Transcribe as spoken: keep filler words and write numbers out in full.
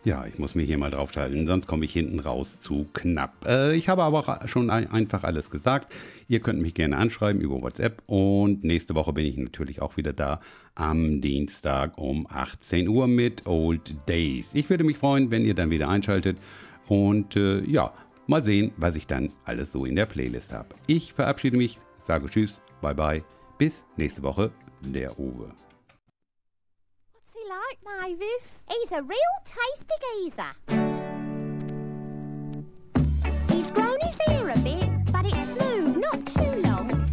Ja, ich muss mir hier mal draufschalten, sonst komme ich hinten raus zu knapp. Äh, ich habe aber auch schon ein, einfach alles gesagt. Ihr könnt mich gerne anschreiben über WhatsApp und nächste Woche bin ich natürlich auch wieder da am Dienstag um achtzehn Uhr mit Old Days. Ich würde mich freuen, wenn ihr dann wieder einschaltet und äh, ja, mal sehen, was ich dann alles so in der Playlist habe. Ich verabschiede mich, sage Tschüss, bye bye, bis nächste Woche, der Uwe. What's he like, Mavis? He's a real tasty geezer. He's grown his hair a bit, but it's smooth